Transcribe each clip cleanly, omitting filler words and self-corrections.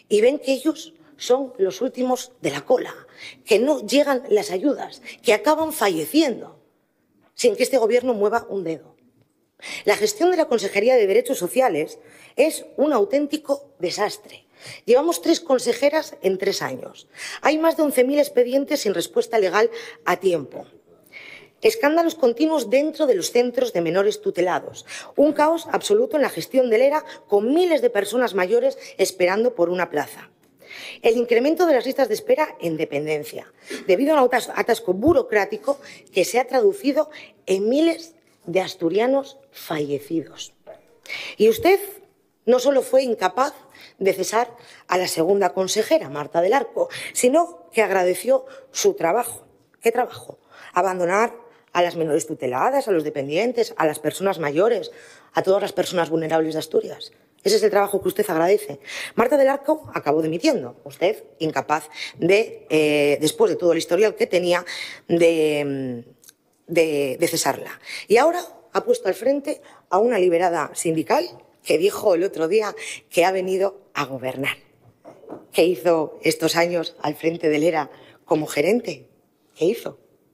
y ven que ellos son los últimos de la cola, que no llegan las ayudas, que acaban falleciendo sin que este Gobierno mueva un dedo. La gestión de la Consejería de Derechos Sociales es un auténtico desastre. Llevamos 3 consejeras en 3 años. Hay más de 11.000 expedientes sin respuesta legal a tiempo. Escándalos continuos dentro de los centros de menores tutelados. Un caos absoluto en la gestión del ERA, con miles de personas mayores esperando por una plaza. El incremento de las listas de espera en dependencia, debido a un atasco burocrático que se ha traducido en miles de asturianos fallecidos. Y usted no solo fue incapaz de cesar a la segunda consejera, Marta del Arco, sino que agradeció su trabajo. ¿Qué trabajo? Abandonar a las menores tuteladas, a los dependientes, a las personas mayores, a todas las personas vulnerables de Asturias. Ese es el trabajo que usted agradece. Marta del Arco acabó dimitiendo. Usted, incapaz de, después de todo el historial que tenía, de cesarla. Y ahora ha puesto al frente a una liberada sindical que dijo el otro día que ha venido a gobernar. ¿Qué hizo estos años al frente del ERA como gerente? ¿Qué hizo?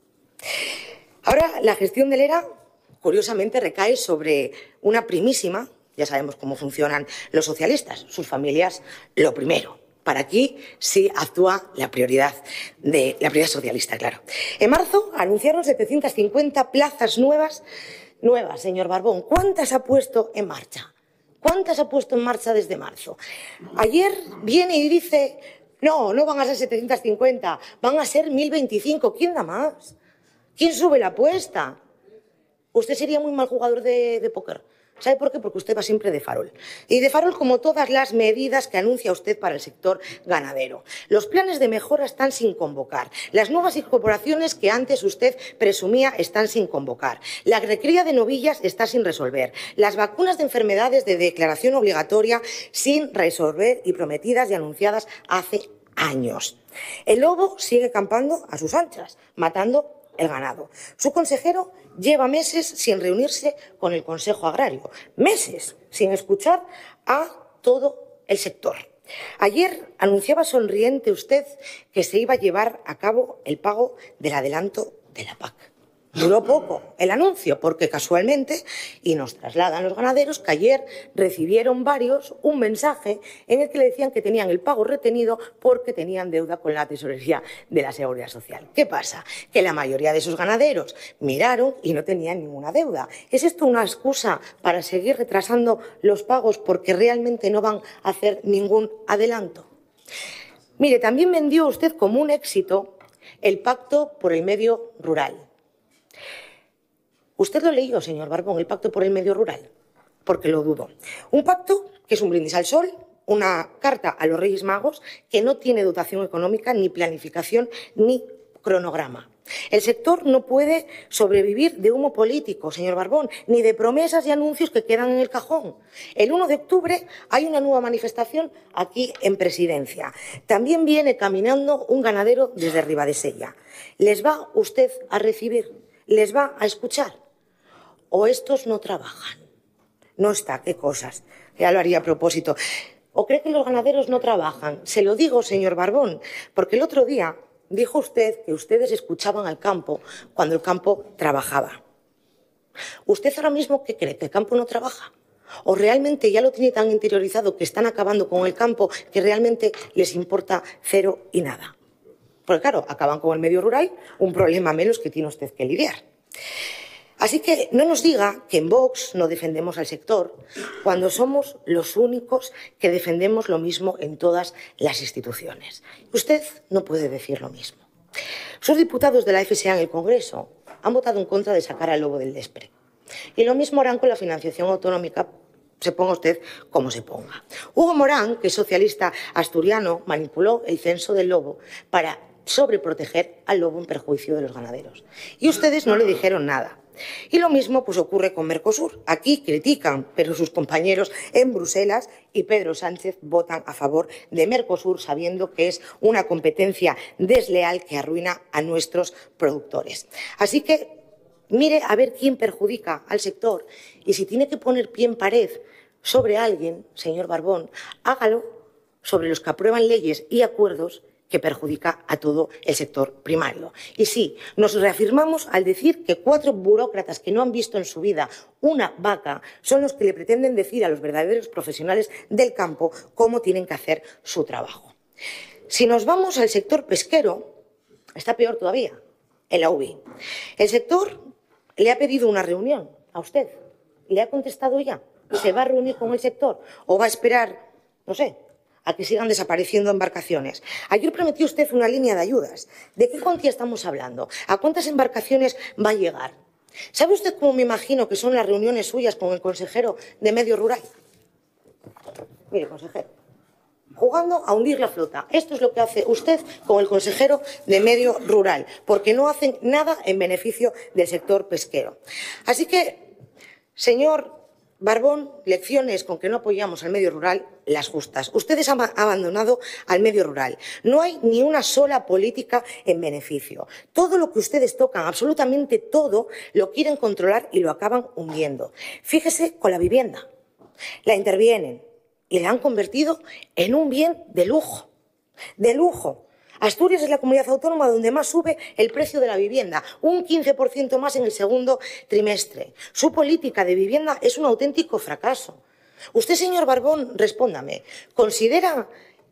Ahora la gestión del ERA, curiosamente, recae sobre una primísima. Ya sabemos cómo funcionan los socialistas, sus familias lo primero. Para aquí sí actúa la prioridad socialista, claro. En marzo anunciaron 750 plazas nuevas, señor Barbón. ¿Cuántas ha puesto en marcha? ¿Cuántas ha puesto en marcha desde marzo? Ayer viene y dice, no van a ser 750, van a ser 1.025. ¿Quién da más? ¿Quién sube la apuesta? Usted sería muy mal jugador de póker. ¿Sabe por qué? Porque usted va siempre de farol. Y de farol como todas las medidas que anuncia usted para el sector ganadero. Los planes de mejora están sin convocar. Las nuevas incorporaciones que antes usted presumía están sin convocar. La recría de novillas está sin resolver. Las vacunas de enfermedades de declaración obligatoria sin resolver y prometidas y anunciadas hace años. El lobo sigue campando a sus anchas, matando el ganado. Su consejero lleva meses sin reunirse con el Consejo Agrario, meses sin escuchar a todo el sector. Ayer anunciaba sonriente usted que se iba a llevar a cabo el pago del adelanto de la PAC. Duró poco el anuncio porque casualmente, y nos trasladan los ganaderos, que ayer recibieron varios un mensaje en el que le decían que tenían el pago retenido porque tenían deuda con la tesorería de la Seguridad Social. ¿Qué pasa? Que la mayoría de esos ganaderos miraron y no tenían ninguna deuda. ¿Es esto una excusa para seguir retrasando los pagos porque realmente no van a hacer ningún adelanto? Mire, también vendió usted como un éxito el pacto por el medio rural. ¿Usted lo leyó, señor Barbón, el pacto por el medio rural? Porque lo dudo. Un pacto que es un brindis al sol, una carta a los Reyes Magos que no tiene dotación económica, ni planificación, ni cronograma. El sector no puede sobrevivir de humo político, señor Barbón, ni de promesas y anuncios que quedan en el cajón. El 1 de octubre hay una nueva manifestación aquí en Presidencia. También viene caminando un ganadero desde Ribadesella. ¿Les va usted a recibir? ¿Les va a escuchar? ¿O estos no trabajan? No está, qué cosas. Ya lo haría a propósito. ¿O cree que los ganaderos no trabajan? Se lo digo, señor Barbón, porque el otro día dijo usted que ustedes escuchaban al campo cuando el campo trabajaba. ¿Usted ahora mismo qué cree? ¿Que el campo no trabaja? ¿O realmente ya lo tiene tan interiorizado que están acabando con el campo que realmente les importa cero y nada? Porque claro, acaban con el medio rural, un problema menos que tiene usted que lidiar. Así que no nos diga que en Vox no defendemos al sector cuando somos los únicos que defendemos lo mismo en todas las instituciones. Usted no puede decir lo mismo. Sus diputados de la FSA en el Congreso han votado en contra de sacar al lobo del Despre. Y lo mismo harán con la financiación autonómica, se ponga usted como se ponga. Hugo Morán, que es socialista asturiano, manipuló el censo del lobo para sobreproteger al lobo en perjuicio de los ganaderos. Y ustedes no le dijeron nada. Y lo mismo pues ocurre con Mercosur. Aquí critican, pero sus compañeros en Bruselas y Pedro Sánchez votan a favor de Mercosur sabiendo que es una competencia desleal que arruina a nuestros productores. Así que mire a ver quién perjudica al sector y si tiene que poner pie en pared sobre alguien, señor Barbón, hágalo sobre los que aprueban leyes y acuerdos que perjudica a todo el sector primario. Y sí, nos reafirmamos al decir que 4 burócratas que no han visto en su vida una vaca son los que le pretenden decir a los verdaderos profesionales del campo cómo tienen que hacer su trabajo. Si nos vamos al sector pesquero, está peor todavía, en la UBI. El sector le ha pedido una reunión a usted. ¿Le ha contestado ya? ¿Se va a reunir con el sector o va a esperar, no sé, a que sigan desapareciendo embarcaciones? Ayer prometió usted una línea de ayudas. ¿De qué cuantía estamos hablando? ¿A cuántas embarcaciones va a llegar? ¿Sabe usted cómo me imagino que son las reuniones suyas con el consejero de Medio Rural? Mire, consejero, jugando a hundir la flota. Esto es lo que hace usted con el consejero de Medio Rural, porque no hacen nada en beneficio del sector pesquero. Así que, señor Barbón, lecciones con que no apoyamos al medio rural, las justas. Ustedes han abandonado al medio rural. No hay ni una sola política en beneficio. Todo lo que ustedes tocan, absolutamente todo, lo quieren controlar y lo acaban hundiendo. Fíjese con la vivienda. La intervienen y la han convertido en un bien de lujo. De lujo. Asturias es la comunidad autónoma donde más sube el precio de la vivienda, un 15% más en el segundo trimestre. Su política de vivienda es un auténtico fracaso. Usted, señor Barbón, respóndame, ¿considera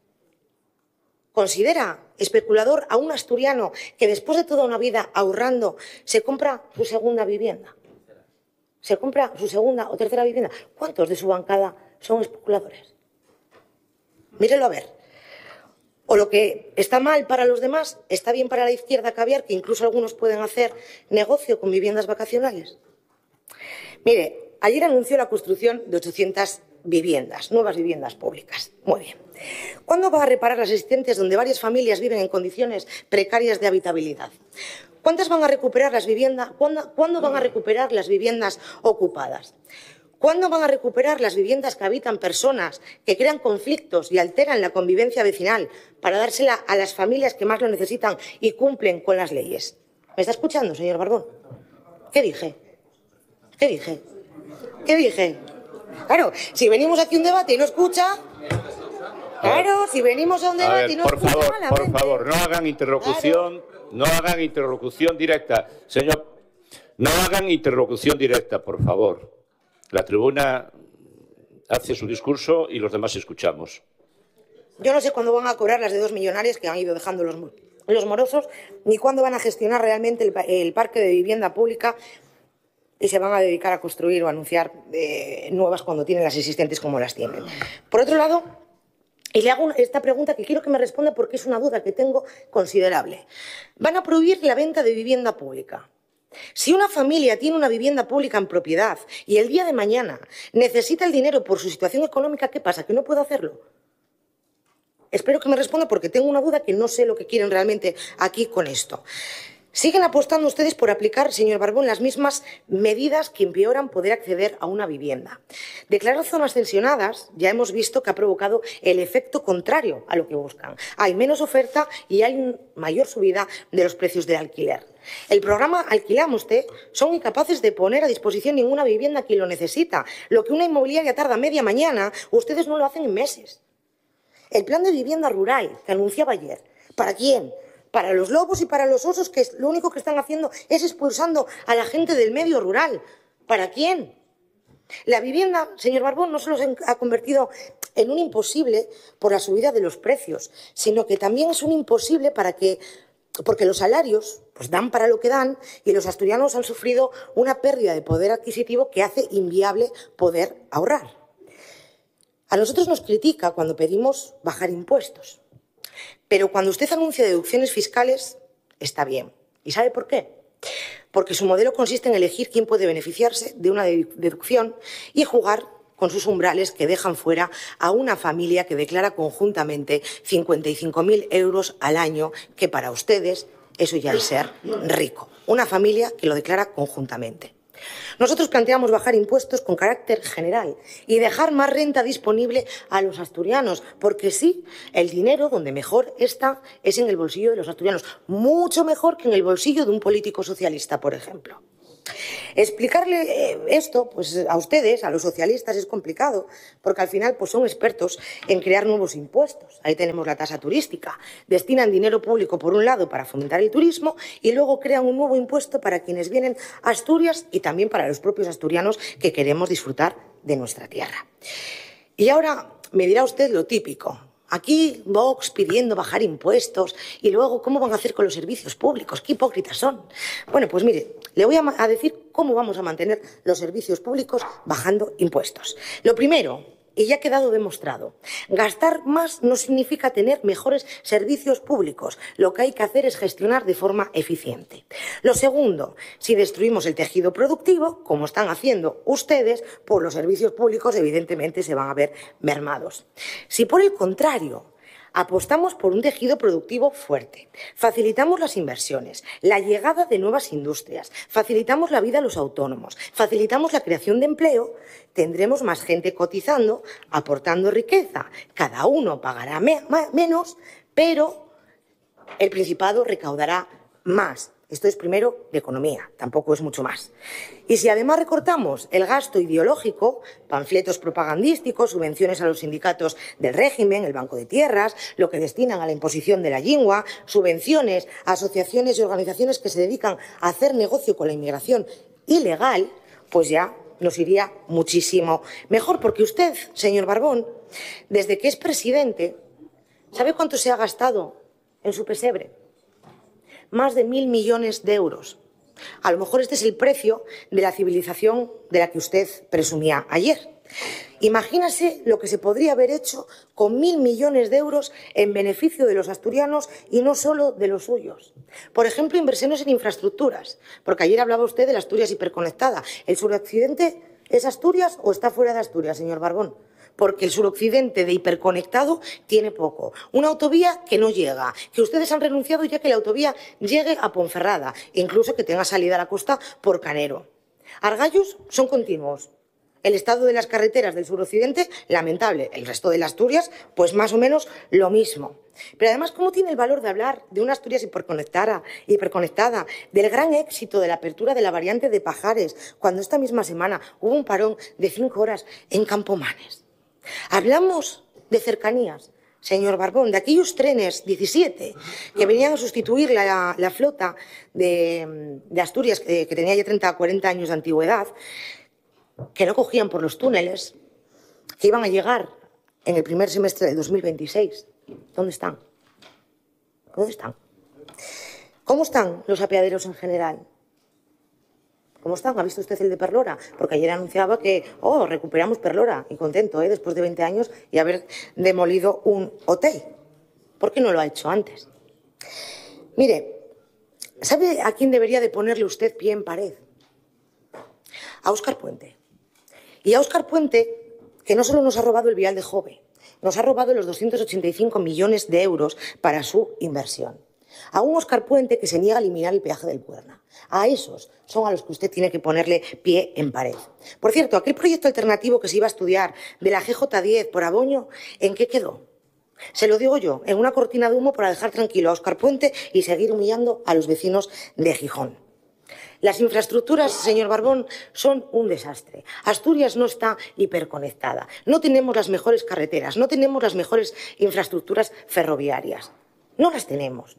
especulador a un asturiano que después de toda una vida ahorrando se compra su segunda vivienda? ¿Se compra su segunda o tercera vivienda? ¿Cuántos de su bancada son especuladores? Mírelo a ver. O lo que está mal para los demás, está bien para la izquierda caviar, que incluso algunos pueden hacer negocio con viviendas vacacionales. Mire, ayer anunció la construcción de 800 viviendas, nuevas viviendas públicas. Muy bien. ¿Cuándo va a reparar las existentes donde varias familias viven en condiciones precarias de habitabilidad? ¿Cuántas van a recuperar las viviendas? ¿Cuándo van a recuperar las viviendas ocupadas? ¿Cuándo van a recuperar las viviendas que habitan personas que crean conflictos y alteran la convivencia vecinal para dársela a las familias que más lo necesitan y cumplen con las leyes? ¿Me está escuchando, señor Barbón? ¿Qué dije? ¿Qué dije? ¿Qué dije? Claro, si venimos aquí a un debate y no escucha... Claro, si venimos a un debate y no escucha malamente... Por favor, no hagan interlocución, claro. No hagan interlocución directa. Señor, no hagan interlocución directa, por favor. La tribuna hace su discurso y los demás escuchamos. Yo no sé cuándo van a cobrar las de 2 millonarias que han ido dejando los morosos, ni cuándo van a gestionar realmente el parque de vivienda pública y se van a dedicar a construir o a anunciar nuevas cuando tienen las existentes como las tienen. Por otro lado, y le hago esta pregunta que quiero que me responda porque es una duda que tengo considerable. ¿Van a prohibir la venta de vivienda pública? Si una familia tiene una vivienda pública en propiedad y el día de mañana necesita el dinero por su situación económica, ¿qué pasa? ¿Que no puede hacerlo? Espero que me responda porque tengo una duda que no sé lo que quieren realmente aquí con esto. Siguen apostando ustedes por aplicar, señor Barbón, las mismas medidas que empeoran poder acceder a una vivienda. Declarar zonas tensionadas ya hemos visto que ha provocado el efecto contrario a lo que buscan. Hay menos oferta y hay una mayor subida de los precios del alquiler. El programa Alquilamos Te son incapaces de poner a disposición ninguna vivienda a quien lo necesita. Lo que una inmobiliaria tarda media mañana, ustedes no lo hacen en meses. El plan de vivienda rural que anunciaba ayer, ¿para quién? Para los lobos y para los osos, que lo único que están haciendo es expulsando a la gente del medio rural. ¿Para quién? La vivienda, señor Barbón, no solo se ha convertido en un imposible por la subida de los precios, sino que también es un imposible porque los salarios pues dan para lo que dan y los asturianos han sufrido una pérdida de poder adquisitivo que hace inviable poder ahorrar. A nosotros nos critica cuando pedimos bajar impuestos. Pero cuando usted anuncia deducciones fiscales, está bien. ¿Y sabe por qué? Porque su modelo consiste en elegir quién puede beneficiarse de una deducción y jugar con sus umbrales que dejan fuera a una familia que declara conjuntamente 55.000 euros al año, que para ustedes eso ya es ser rico. Una familia que lo declara conjuntamente. Nosotros planteamos bajar impuestos con carácter general y dejar más renta disponible a los asturianos, porque sí, el dinero donde mejor está es en el bolsillo de los asturianos, mucho mejor que en el bolsillo de un político socialista, por ejemplo. Explicarle esto pues, a ustedes, a los socialistas, es complicado, porque al final pues, son expertos en crear nuevos impuestos. Ahí tenemos la tasa turística. Destinan dinero público, por un lado, para fomentar el turismo y luego crean un nuevo impuesto para quienes vienen a Asturias y también para los propios asturianos que queremos disfrutar de nuestra tierra. Y ahora me dirá usted lo típico. Aquí Vox pidiendo bajar impuestos y luego ¿cómo van a hacer con los servicios públicos? ¡Qué hipócritas son! Bueno, pues mire, le voy a decir cómo vamos a mantener los servicios públicos bajando impuestos. Lo primero, y ya ha quedado demostrado, gastar más no significa tener mejores servicios públicos. Lo que hay que hacer es gestionar de forma eficiente. Lo segundo, si destruimos el tejido productivo, como están haciendo ustedes, pues los servicios públicos evidentemente se van a ver mermados. Si por el contrario apostamos por un tejido productivo fuerte, facilitamos las inversiones, la llegada de nuevas industrias, facilitamos la vida a los autónomos, facilitamos la creación de empleo, tendremos más gente cotizando, aportando riqueza. Cada uno pagará menos, pero el Principado recaudará más. Esto es primero de economía, tampoco es mucho más. Y si además recortamos el gasto ideológico, panfletos propagandísticos, subvenciones a los sindicatos del régimen, el Banco de Tierras, lo que destinan a la imposición de la lingua, subvenciones a asociaciones y organizaciones que se dedican a hacer negocio con la inmigración ilegal, pues ya nos iría muchísimo mejor. Porque usted, señor Barbón, desde que es presidente, ¿sabe cuánto se ha gastado en su pesebre? Más de 1.000 millones de euros. A lo mejor este es el precio de la civilización de la que usted presumía ayer. Imagínese lo que se podría haber hecho con 1.000 millones de euros en beneficio de los asturianos y no solo de los suyos. Por ejemplo, inversiones en infraestructuras, porque ayer hablaba usted de la Asturias hiperconectada. ¿El suroccidente es Asturias o está fuera de Asturias, señor Barbón? Porque el suroccidente de hiperconectado tiene poco. Una autovía que no llega, que ustedes han renunciado ya que la autovía llegue a Ponferrada, incluso que tenga salida a la costa por Canero. Argallos son continuos. El estado de las carreteras del suroccidente, lamentable. El resto de las Asturias, pues más o menos lo mismo. Pero además, ¿cómo tiene el valor de hablar de una Asturias hiperconectada, del gran éxito de la apertura de la variante de Pajares, cuando esta misma semana hubo un parón de 5 horas en Campomanes? Hablamos de cercanías, señor Barbón, de aquellos trenes 17 que venían a sustituir la flota de Asturias, que tenía ya 30 o 40 años de antigüedad, que no cogían por los túneles, que iban a llegar en el primer semestre del 2026. ¿Dónde están? ¿Dónde están? ¿Cómo están los apeaderos en general? ¿Cómo están? ¿Ha visto usted el de Perlora? Porque ayer anunciaba que, recuperamos Perlora. Y contento, después de 20 años y haber demolido un hotel. ¿Por qué no lo ha hecho antes? Mire, ¿sabe a quién debería de ponerle usted pie en pared? A Óscar Puente. Y a Óscar Puente, que no solo nos ha robado el vial de Jove, nos ha robado los 285 millones de euros para su inversión. A un Óscar Puente que se niega a eliminar el peaje del Puerna. A esos son a los que usted tiene que ponerle pie en pared. Por cierto, aquel proyecto alternativo que se iba a estudiar de la GJ10 por Aboño, ¿en qué quedó? Se lo digo yo, en una cortina de humo para dejar tranquilo a Óscar Puente y seguir humillando a los vecinos de Gijón. Las infraestructuras, señor Barbón, son un desastre. Asturias no está hiperconectada. No tenemos las mejores carreteras, no tenemos las mejores infraestructuras ferroviarias. No las tenemos.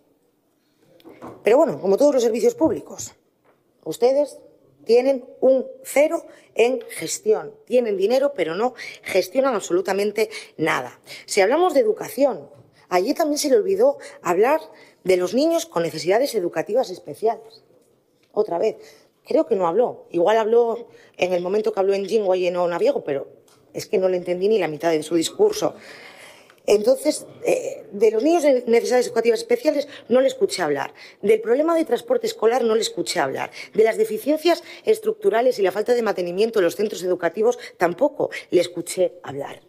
Pero bueno, como todos los servicios públicos, ustedes tienen un 0 en gestión. Tienen dinero, pero no gestionan absolutamente nada. Si hablamos de educación, allí también se le olvidó hablar de los niños con necesidades educativas especiales. Otra vez, creo que no habló. Igual habló en el momento que habló en Jingua y en Onaviego, pero es que no le entendí ni la mitad de su discurso. Entonces, de los niños de necesidades educativas especiales no le escuché hablar. Del problema de transporte escolar no le escuché hablar. De las deficiencias estructurales y la falta de mantenimiento de los centros educativos tampoco le escuché hablar.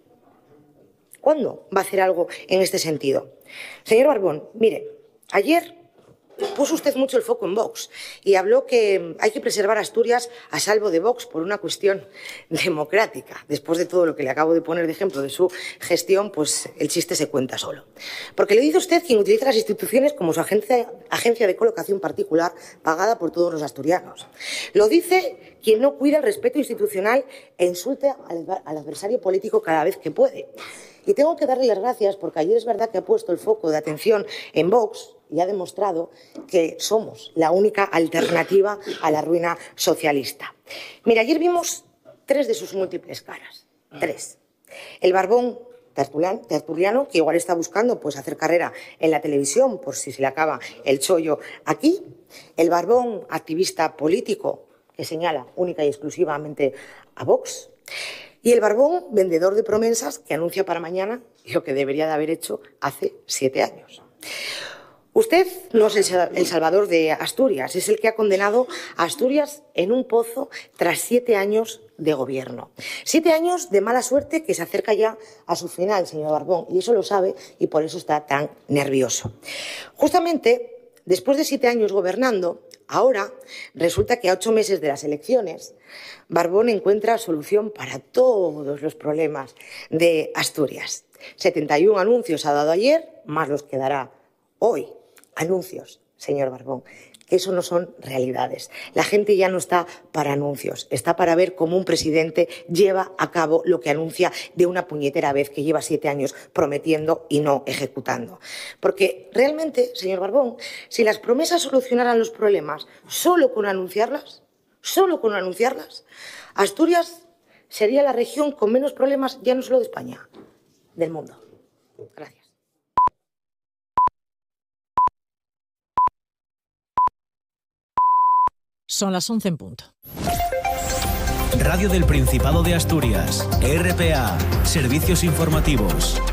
¿Cuándo va a hacer algo en este sentido? Señor Barbón, mire, ayer puso usted mucho el foco en Vox y habló que hay que preservar Asturias a salvo de Vox por una cuestión democrática. Después de todo lo que le acabo de poner de ejemplo de su gestión, pues el chiste se cuenta solo. Porque le dice usted quien utiliza las instituciones como su agencia de colocación particular pagada por todos los asturianos. Lo dice quien no cuida el respeto institucional e insulta al adversario político cada vez que puede. Y tengo que darle las gracias porque ayer es verdad que ha puesto el foco de atención en Vox y ha demostrado que somos la única alternativa a la ruina socialista. Mira, ayer vimos 3 de sus múltiples caras. 3. El barbón tertuliano, que igual está buscando pues, hacer carrera en la televisión por si se le acaba el chollo aquí. El barbón activista político que señala única y exclusivamente a Vox. Y el barbón vendedor de promesas que anuncia para mañana lo que debería de haber hecho hace 7 años. Usted no es el salvador de Asturias, es el que ha condenado a Asturias en un pozo tras 7 años de gobierno. 7 años de mala suerte que se acerca ya a su final, señor Barbón, y eso lo sabe y por eso está tan nervioso. Justamente, después de 7 años gobernando, ahora resulta que a 8 meses de las elecciones, Barbón encuentra solución para todos los problemas de Asturias. 71 anuncios ha dado ayer, más los que dará hoy. Anuncios, señor Barbón, que eso no son realidades. La gente ya no está para anuncios, está para ver cómo un presidente lleva a cabo lo que anuncia de una puñetera vez que lleva 7 años prometiendo y no ejecutando. Porque realmente, señor Barbón, si las promesas solucionaran los problemas solo con anunciarlas, Asturias sería la región con menos problemas ya no solo de España, del mundo. Gracias. Son las 11 en punto. Radio del Principado de Asturias, RPA, servicios informativos.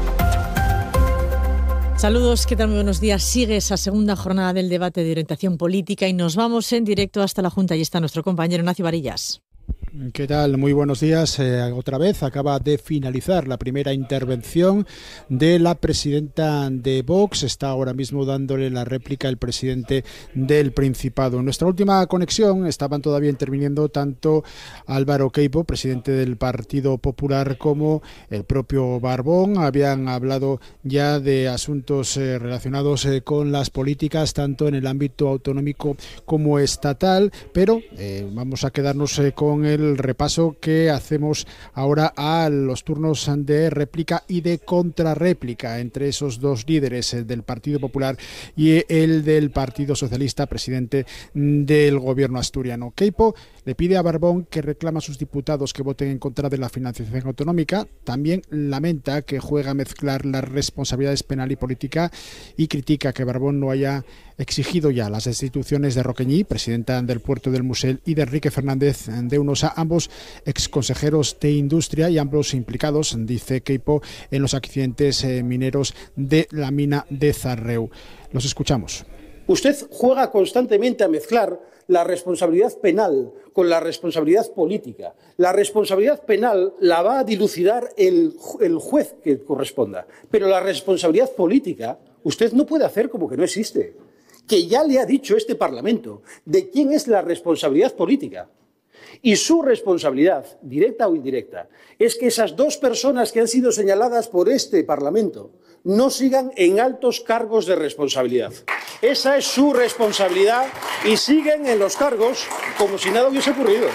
Saludos, ¿qué tal? Muy buenos días. Sigue esa segunda jornada del debate de orientación política y nos vamos en directo hasta la Junta. Ahí está nuestro compañero Ignacio Varillas. ¿Qué tal? Muy buenos días. Otra vez acaba de finalizar la primera intervención de la presidenta de Vox. Está ahora mismo dándole la réplica el presidente del Principado. En nuestra última conexión estaban todavía interviniendo tanto Álvaro Queipo, presidente del Partido Popular, como el propio Barbón. Habían hablado ya de asuntos relacionados con las políticas, tanto en el ámbito autonómico como estatal, pero vamos a quedarnos con el repaso que hacemos ahora a los turnos de réplica y de contrarréplica entre esos dos líderes, el del Partido Popular y el del Partido Socialista, presidente del gobierno asturiano. Queipo le pide a Barbón que reclama a sus diputados que voten en contra de la financiación autonómica. También lamenta que juega a mezclar las responsabilidades penal y política y critica que Barbón no haya exigido ya las destituciones de Roqueñí, presidenta del Puerto del Musel, y de Enrique Fernández de Unosa, ambos exconsejeros de Industria y ambos implicados, dice Queipo, en los accidentes mineros de la mina de Zarreu. Los escuchamos. Usted juega constantemente a mezclar la responsabilidad penal con la responsabilidad política. La responsabilidad penal la va a dilucidar el juez que corresponda, pero la responsabilidad política usted no puede hacer como que no existe. Que ya le ha dicho este Parlamento de quién es la responsabilidad política. Y su responsabilidad, directa o indirecta, es que esas 2 personas que han sido señaladas por este Parlamento no sigan en altos cargos de responsabilidad. Esa es su responsabilidad y siguen en los cargos como si nada hubiese ocurrido.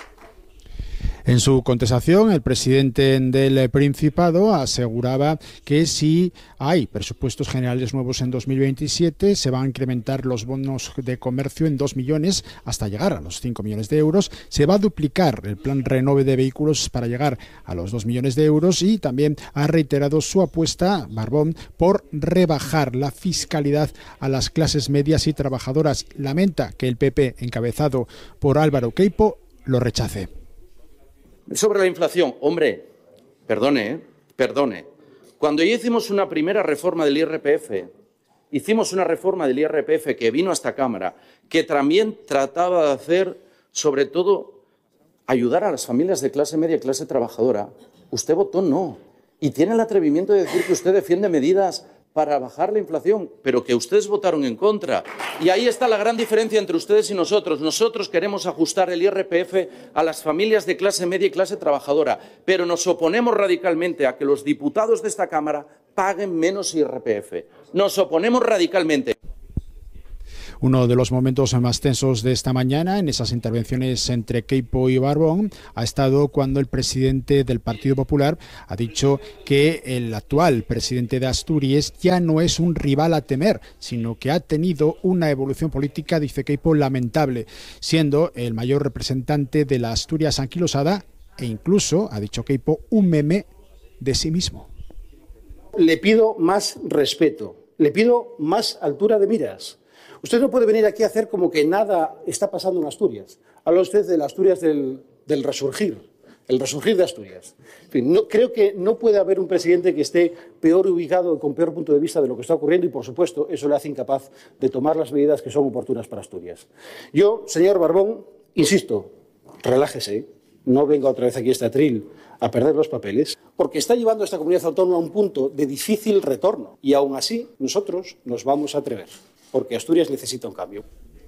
En su contestación, el presidente del Principado aseguraba que si hay presupuestos generales nuevos en 2027, se van a incrementar los bonos de comercio en 2 millones hasta llegar a los 5 millones de euros. Se va a duplicar el plan Renove de vehículos para llegar a los 2 millones de euros y también ha reiterado su apuesta, Barbón, por rebajar la fiscalidad a las clases medias y trabajadoras. Lamenta que el PP, encabezado por Álvaro Queipo, lo rechace. Sobre la inflación, hombre, perdone. Cuando ya hicimos una primera reforma del IRPF, que vino a esta Cámara, que también trataba de hacer, sobre todo, ayudar a las familias de clase media y clase trabajadora, usted votó no. Y tiene el atrevimiento de decir que usted defiende medidas para bajar la inflación, pero que ustedes votaron en contra. Y ahí está la gran diferencia entre ustedes y nosotros. Nosotros queremos ajustar el IRPF a las familias de clase media y clase trabajadora, pero nos oponemos radicalmente a que los diputados de esta Cámara paguen menos IRPF. Nos oponemos radicalmente. Uno de los momentos más tensos de esta mañana, en esas intervenciones entre Queipo y Barbón, ha estado cuando el presidente del Partido Popular ha dicho que el actual presidente de Asturias ya no es un rival a temer, sino que ha tenido una evolución política, dice Queipo, lamentable, siendo el mayor representante de la Asturias anquilosada e incluso, ha dicho Queipo, un meme de sí mismo. Le pido más respeto, le pido más altura de miras. Usted no puede venir aquí a hacer como que nada está pasando en Asturias. Habla usted de la Asturias del resurgir, el resurgir de Asturias. En fin, creo que no puede haber un presidente que esté peor ubicado, con peor punto de vista de lo que está ocurriendo y, por supuesto, eso le hace incapaz de tomar las medidas que son oportunas para Asturias. Yo, señor Barbón, insisto, relájese, no venga otra vez aquí a este atril a perder los papeles, porque está llevando a esta comunidad autónoma a un punto de difícil retorno y aún así nosotros nos vamos a atrever. Porque Asturias necesita un cambio.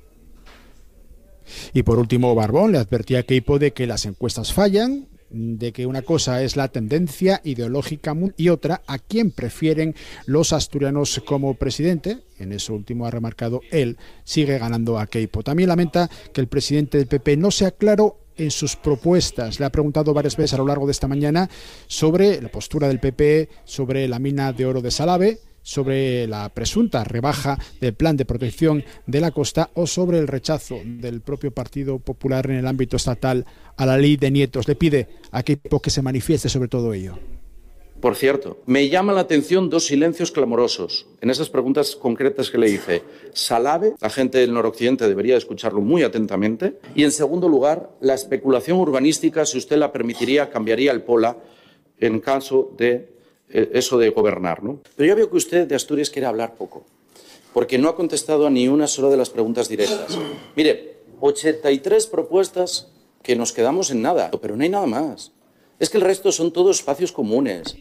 Y por último, Barbón le advertía a Queipo de que las encuestas fallan, de que una cosa es la tendencia ideológica y otra a quién prefieren los asturianos como presidente. En eso último ha remarcado él, sigue ganando a Queipo. También lamenta que el presidente del PP no sea claro en sus propuestas. Le ha preguntado varias veces a lo largo de esta mañana sobre la postura del PP, sobre la mina de oro de Salave, sobre la presunta rebaja del plan de protección de la costa o sobre el rechazo del propio Partido Popular en el ámbito estatal a la ley de nietos. Le pide a Queipo que se manifieste sobre todo ello. Por cierto, me llama la atención dos silencios clamorosos en esas preguntas concretas que le hice. Salave, la gente del noroccidente debería escucharlo muy atentamente. Y en segundo lugar, la especulación urbanística, si usted la permitiría, cambiaría el POLA en caso de eso de gobernar, ¿no? Pero yo veo que usted de Asturias quiere hablar poco, porque no ha contestado a ni una sola de las preguntas directas. Mire, 83 propuestas que nos quedamos en nada, pero no hay nada más. Es que el resto son todos espacios comunes.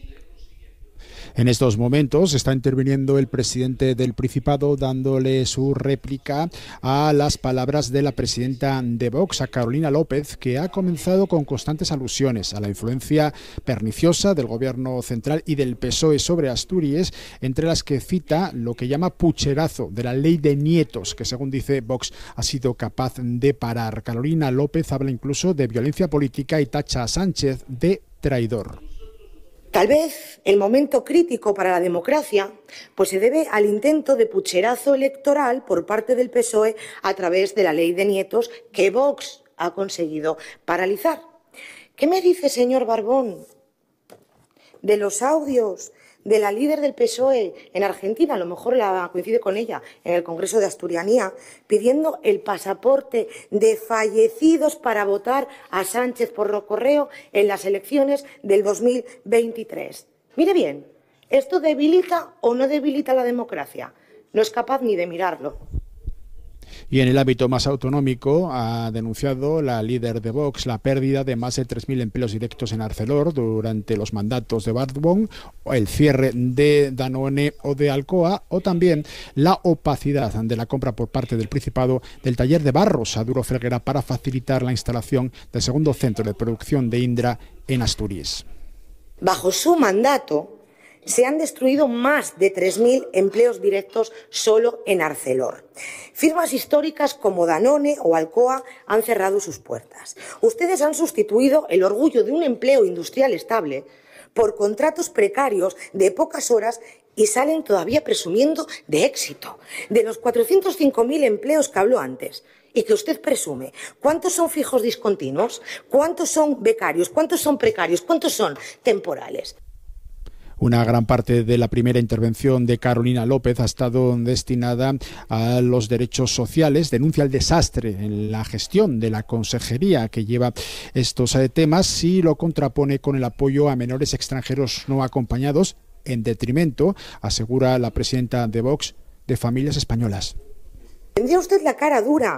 En estos momentos está interviniendo el presidente del Principado dándole su réplica a las palabras de la presidenta de Vox, a Carolina López, que ha comenzado con constantes alusiones a la influencia perniciosa del gobierno central y del PSOE sobre Asturias, entre las que cita lo que llama pucherazo de la ley de nietos, que según dice Vox ha sido capaz de parar. Carolina López habla incluso de violencia política y tacha a Sánchez de traidor. Tal vez el momento crítico para la democracia pues se debe al intento de pucherazo electoral por parte del PSOE a través de la ley de nietos que Vox ha conseguido paralizar. ¿Qué me dice, señor Barbón, de los audios de la líder del PSOE en Argentina, a lo mejor coincide con ella, en el Congreso de Asturianía, pidiendo el pasaporte de fallecidos para votar a Sánchez por correo en las elecciones del 2023? Mire bien, ¿esto debilita o no debilita la democracia? No es capaz ni de mirarlo. Y en el ámbito más autonómico ha denunciado la líder de Vox la pérdida de más de 3.000 empleos directos en Arcelor durante los mandatos de Barbón, o el cierre de Danone o de Alcoa, o también la opacidad de la compra por parte del Principado del taller de barros a Duro Felguera para facilitar la instalación del segundo centro de producción de Indra en Asturias. Bajo su mandato se han destruido más de 3.000 empleos directos solo en Arcelor. Firmas históricas como Danone o Alcoa han cerrado sus puertas. Ustedes han sustituido el orgullo de un empleo industrial estable por contratos precarios de pocas horas y salen todavía presumiendo de éxito. De los 405.000 empleos que habló antes y que usted presume, ¿cuántos son fijos discontinuos? ¿Cuántos son becarios? ¿Cuántos son precarios? ¿Cuántos son temporales? Una gran parte de la primera intervención de Carolina López ha estado destinada a los derechos sociales. Denuncia el desastre en la gestión de la consejería que lleva estos temas y lo contrapone con el apoyo a menores extranjeros no acompañados, en detrimento, asegura la presidenta de Vox, de familias españolas. ¿Tendría usted la cara dura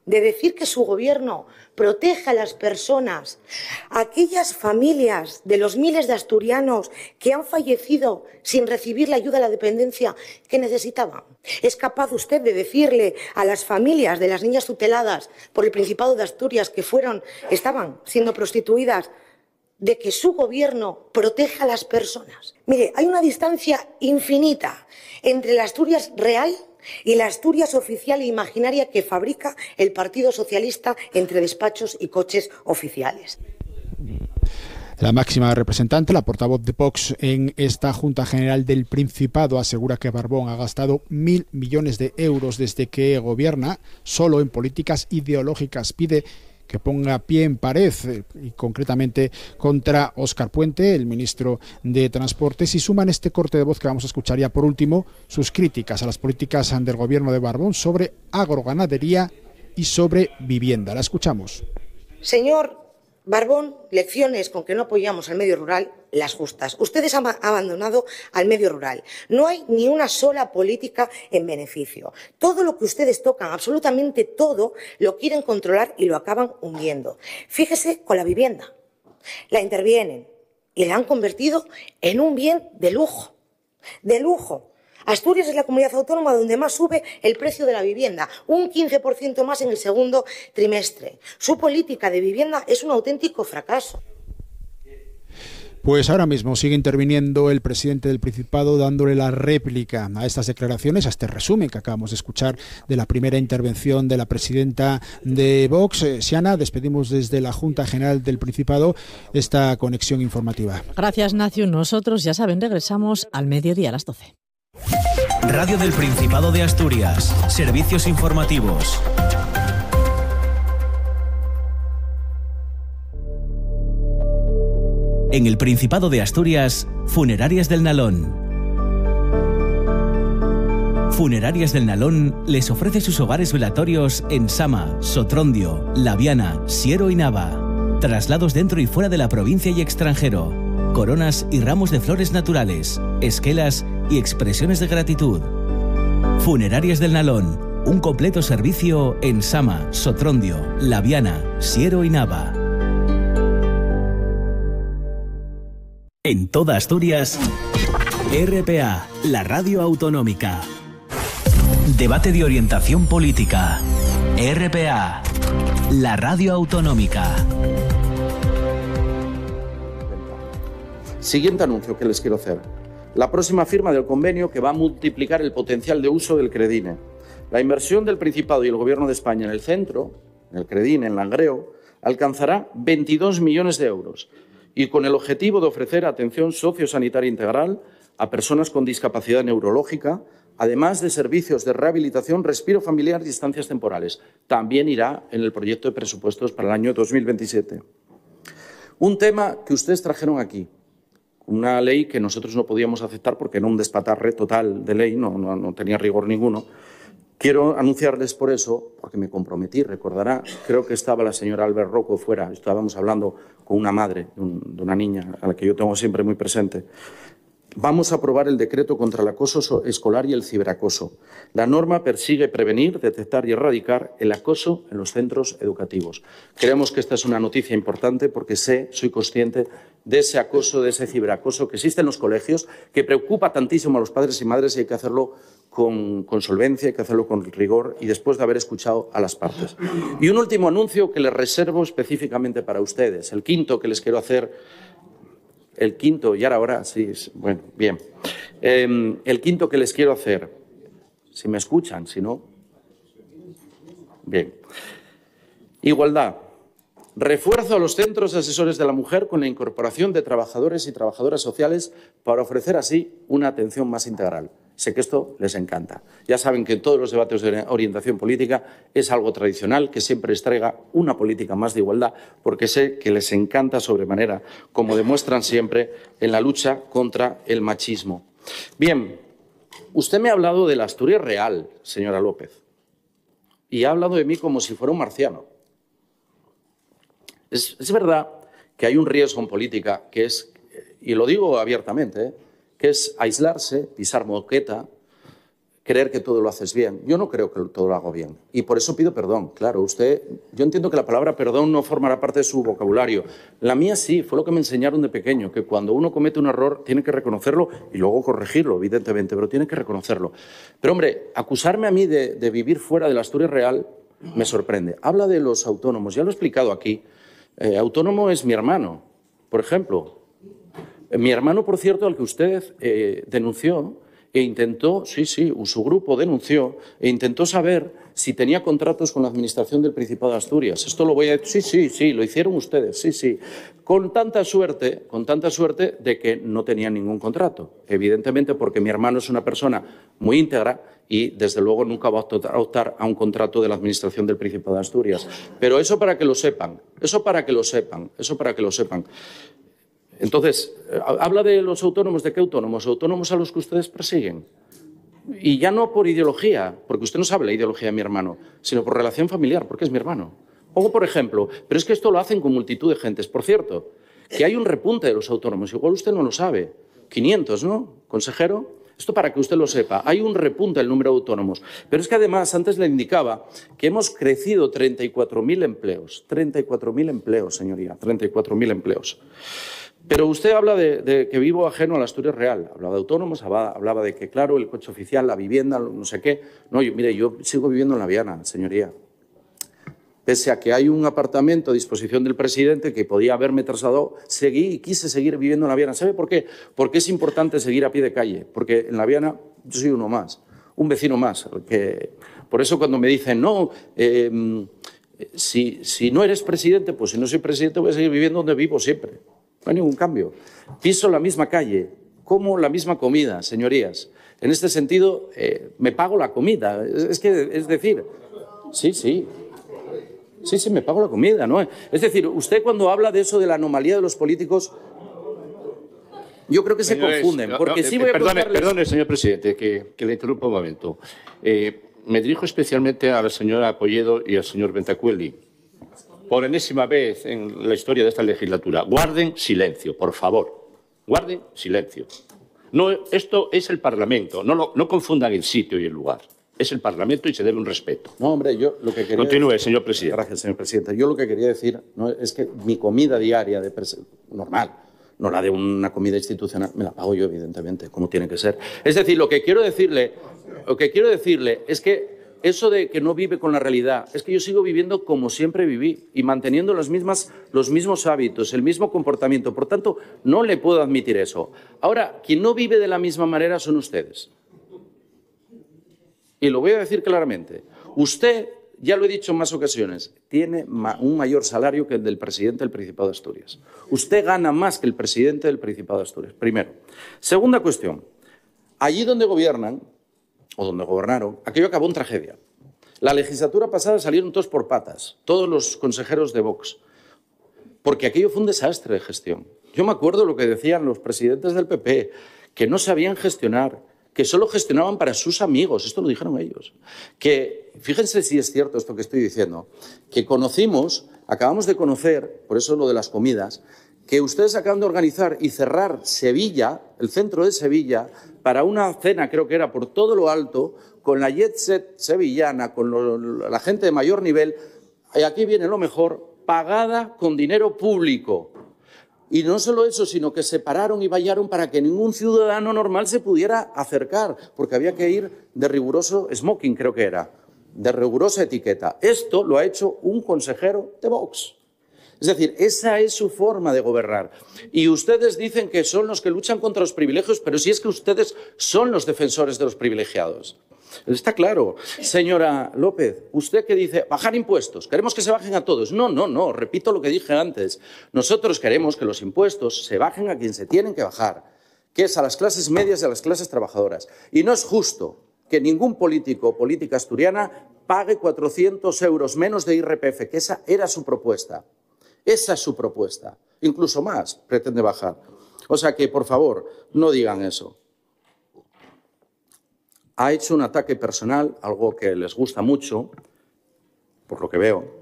de decir que su gobierno protege a las personas, a aquellas familias de los miles de asturianos que han fallecido sin recibir la ayuda a la dependencia que necesitaban? ¿Es capaz usted de decirle a las familias de las niñas tuteladas por el Principado de Asturias que estaban siendo prostituidas de que su gobierno protege a las personas? Mire, hay una distancia infinita entre la Asturias real y la Asturias oficial e imaginaria que fabrica el Partido Socialista entre despachos y coches oficiales. La máxima representante, la portavoz de Vox en esta Junta General del Principado, asegura que Barbón ha gastado 1.000 millones de euros desde que gobierna solo en políticas ideológicas. Pide que ponga pie en pared, y concretamente contra Óscar Puente, el ministro de Transportes, y suma en este corte de voz que vamos a escuchar ya por último sus críticas a las políticas del gobierno de Barbón sobre agroganadería y sobre vivienda. La escuchamos. Señor Barbón, lecciones con que no apoyamos al medio rural, las justas. Ustedes han abandonado al medio rural. No hay ni una sola política en beneficio. Todo lo que ustedes tocan, absolutamente todo, lo quieren controlar y lo acaban hundiendo. Fíjese con la vivienda. La intervienen y la han convertido en un bien de lujo. De lujo. Asturias es la comunidad autónoma donde más sube el precio de la vivienda, un 15% más en el segundo trimestre. Su política de vivienda es un auténtico fracaso. Pues ahora mismo sigue interviniendo el presidente del Principado dándole la réplica a estas declaraciones, a este resumen que acabamos de escuchar de la primera intervención de la presidenta de Vox. Siana, despedimos desde la Junta General del Principado esta conexión informativa. Gracias, Nacio. Nosotros, ya saben, regresamos al mediodía a las 12. Radio del Principado de Asturias. Servicios informativos. En el Principado de Asturias, Funerarias del Nalón. Funerarias del Nalón les ofrece sus hogares velatorios en Sama, Sotrondio, Laviana, Siero y Nava. Traslados dentro y fuera de la provincia y extranjero. Coronas y ramos de flores naturales, esquelas y expresiones de gratitud. Funerarias del Nalón, un completo servicio en Sama, Sotrondio, Laviana, Siero y Nava. En toda Asturias, RPA, la radio autonómica. Debate de orientación política. RPA, la radio autonómica. Siguiente anuncio que les quiero hacer. La próxima firma del convenio que va a multiplicar el potencial de uso del Credine. La inversión del Principado y el Gobierno de España en el centro, en el Credine, en Langreo, alcanzará 22 millones de euros y con el objetivo de ofrecer atención sociosanitaria integral a personas con discapacidad neurológica, además de servicios de rehabilitación, respiro familiar y estancias temporales. También irá en el proyecto de presupuestos para el año 2027. Un tema que ustedes trajeron aquí. Una ley que nosotros no podíamos aceptar porque era un despatarre total de ley, no tenía rigor ninguno. Quiero anunciarles por eso, porque me comprometí, recordará, creo que estaba la señora Albert Rocco fuera, estábamos hablando con una madre de una niña a la que yo tengo siempre muy presente. Vamos a aprobar el decreto contra el acoso escolar y el ciberacoso. La norma persigue prevenir, detectar y erradicar el acoso en los centros educativos. Creemos que esta es una noticia importante porque soy consciente de ese acoso, de ese ciberacoso que existe en los colegios, que preocupa tantísimo a los padres y madres y hay que hacerlo con solvencia, hay que hacerlo con rigor y después de haber escuchado a las partes. Y un último anuncio que les reservo específicamente para ustedes, el quinto que les quiero hacer. El quinto, y ahora sí, bueno, bien. El quinto que les quiero hacer, si me escuchan, si no. Bien. Igualdad. Refuerzo a los centros asesores de la mujer con la incorporación de trabajadores y trabajadoras sociales para ofrecer así una atención más integral. Sé que esto les encanta. Ya saben que en todos los debates de orientación política es algo tradicional que siempre les traiga una política más de igualdad, porque sé que les encanta sobremanera, como demuestran siempre en la lucha contra el machismo. Bien, usted me ha hablado de la Asturias real, señora López, y ha hablado de mí como si fuera un marciano. Es verdad que hay un riesgo en política que es, y lo digo abiertamente, que es aislarse, pisar moqueta, creer que todo lo haces bien. Yo no creo que todo lo hago bien. Y por eso pido perdón. Claro, yo entiendo que la palabra perdón no formará parte de su vocabulario. La mía sí, fue lo que me enseñaron de pequeño, que cuando uno comete un error tiene que reconocerlo y luego corregirlo, evidentemente, pero tiene que reconocerlo. Pero, hombre, acusarme a mí de vivir fuera de la Asturias real me sorprende. Habla de los autónomos, ya lo he explicado aquí. Autónomo es mi hermano, por ejemplo. Mi hermano, por cierto, al que usted denunció e intentó, su grupo denunció e intentó saber si tenía contratos con la Administración del Principado de Asturias. Esto lo voy a decir, sí, lo hicieron ustedes, sí. Con tanta suerte de que no tenían ningún contrato. Evidentemente porque mi hermano es una persona muy íntegra y, desde luego, nunca va a optar a un contrato de la Administración del Principado de Asturias. Pero eso para que lo sepan, eso para que lo sepan. Entonces, habla de los autónomos. ¿De qué autónomos? Autónomos a los que ustedes persiguen. Y ya no por ideología, porque usted no sabe la ideología de mi hermano, sino por relación familiar, porque es mi hermano. Pongo por ejemplo, pero es que esto lo hacen con multitud de gentes. Por cierto, que hay un repunte de los autónomos, igual usted no lo sabe. 500, ¿no, consejero? Esto para que usted lo sepa. Hay un repunte del número de autónomos. Pero es que además, antes le indicaba que hemos crecido 34.000 empleos. 34.000 empleos, señoría, 34.000 empleos. Pero usted habla de que vivo ajeno a la Asturias real. Hablaba de autónomos, hablaba de que, claro, el coche oficial, la vivienda, no sé qué. No, yo sigo viviendo en La Viana, señoría. Pese a que hay un apartamento a disposición del presidente que podía haberme trasladado, seguí y quise seguir viviendo en La Viana. ¿Sabe por qué? Porque es importante seguir a pie de calle. Porque en La Viana yo soy uno más, un vecino más. Por eso cuando me dicen, no, si no eres presidente, pues si no soy presidente voy a seguir viviendo donde vivo siempre. No hay ningún cambio. Piso la misma calle, como la misma comida, señorías. En este sentido, me pago la comida. Es decir, sí, me pago la comida, ¿no? Es decir, usted cuando habla de eso de la anomalía de los políticos, yo creo que señores, se confunden. Porque sí voy a perdone, señor presidente, que le interrumpa un momento. Me dirijo especialmente a la señora Polledo y al señor Bentacueli. Por enésima vez en la historia de esta legislatura, guarden silencio, por favor. Guarden silencio. No, esto es el Parlamento. No confundan el sitio y el lugar. Es el Parlamento y se debe un respeto. No, hombre, yo lo que quería Continúe, decir, señor presidente. Gracias, señor presidente. Yo lo que quería decir es que mi comida diaria normal, no la de una comida institucional, me la pago yo, evidentemente, como tiene que ser. Es decir, lo que quiero decirle es que eso de que no vive con la realidad, es que yo sigo viviendo como siempre viví y manteniendo los mismos hábitos, el mismo comportamiento. Por tanto, no le puedo admitir eso. Ahora, quien no vive de la misma manera son ustedes. Y lo voy a decir claramente. Usted, ya lo he dicho en más ocasiones, tiene un mayor salario que el del presidente del Principado de Asturias. Usted gana más que el presidente del Principado de Asturias, primero. Segunda cuestión. Allí donde gobiernan, o donde gobernaron, aquello acabó en tragedia. La legislatura pasada salieron todos por patas, todos los consejeros de Vox, porque aquello fue un desastre de gestión. Yo me acuerdo lo que decían los presidentes del PP, que no sabían gestionar, que solo gestionaban para sus amigos, esto lo dijeron ellos. Que, fíjense si es cierto esto que estoy diciendo, que acabamos de conocer, por eso lo de las comidas, que ustedes acaban de organizar y cerrar Sevilla, el centro de Sevilla, para una cena, creo que era por todo lo alto, con la jet set sevillana, con la gente de mayor nivel, y aquí viene lo mejor, pagada con dinero público. Y no solo eso, sino que se pararon y vallaron para que ningún ciudadano normal se pudiera acercar, porque había que ir de riguroso smoking, creo que era, de rigurosa etiqueta. Esto lo ha hecho un consejero de Vox. Es decir, esa es su forma de gobernar. Y ustedes dicen que son los que luchan contra los privilegios, pero si es que ustedes son los defensores de los privilegiados. Está claro. Señora López, usted que dice, bajar impuestos, queremos que se bajen a todos. No, repito lo que dije antes. Nosotros queremos que los impuestos se bajen a quien se tienen que bajar, que es a las clases medias y a las clases trabajadoras. Y no es justo que ningún político o política asturiana pague 400 euros menos de IRPF, que esa era su propuesta. Esa es su propuesta. Incluso más pretende bajar. O sea que, por favor, no digan eso. Ha hecho un ataque personal, algo que les gusta mucho, por lo que veo,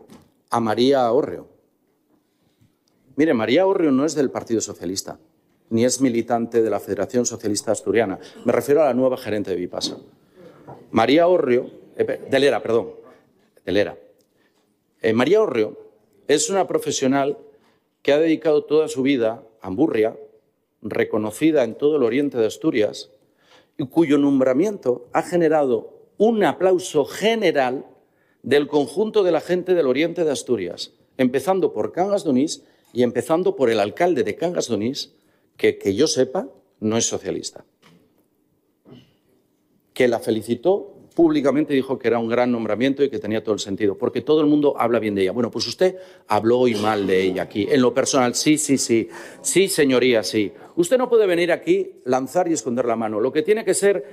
a María Orrio. Mire, María Orrio no es del Partido Socialista, ni es militante de la Federación Socialista Asturiana. Me refiero a la nueva gerente de Vipasa. María Orrio, María Orrio es una profesional que ha dedicado toda su vida a Amburria, reconocida en todo el oriente de Asturias, y cuyo nombramiento ha generado un aplauso general del conjunto de la gente del oriente de Asturias, empezando por Cangas de Onís y empezando por el alcalde de Cangas de Onís, que yo sepa, no es socialista. Que la felicitó públicamente, dijo que era un gran nombramiento y que tenía todo el sentido, porque todo el mundo habla bien de ella. Bueno, pues usted habló hoy mal de ella aquí, en lo personal. Sí, señoría, sí. Usted no puede venir aquí, lanzar y esconder la mano. Lo que tiene que ser